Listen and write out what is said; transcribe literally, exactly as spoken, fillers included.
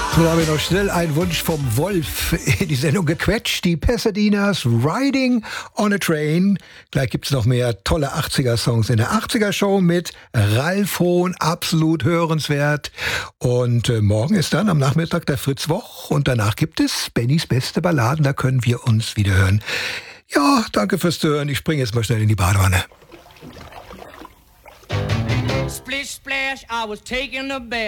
So, da habe ich noch schnell einen Wunsch vom Wolf in die Sendung gequetscht. Die Pasadenas, Riding on a Train. Gleich gibt's noch mehr tolle achtziger-Songs in der achtziger-Show mit Ralf Hohn. Absolut hörenswert. Und äh, morgen ist dann am Nachmittag der Fritz Woch. Und danach gibt es Bennys beste Balladen. Da können wir uns wieder hören. Ja, danke fürs Zuhören. Ich springe jetzt mal schnell in die Badewanne. Splish splash, I was taking a bath.